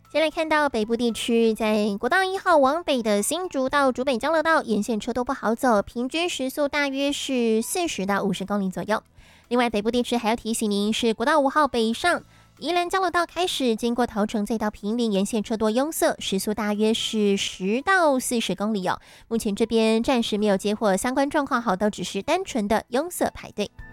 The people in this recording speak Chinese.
先来看到北部地区，在国道1号往北的新竹到竹北交流道沿线车都不好走，平均时速大约是40到50公里左右。另外，北部地区还要提醒您，是国道5号北上宜兰交流道开始，经过桃城再到坪林沿线车多拥塞，时速大约是10到40公里哦。目前这边暂时没有接获相关状况，好到只是单纯的拥塞排队。